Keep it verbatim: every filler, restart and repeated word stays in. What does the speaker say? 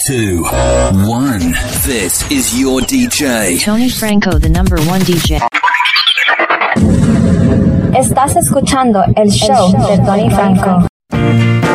two, one. This is your D J. Tony Franco, the number one D J. Estás escuchando el show de Tony Franco.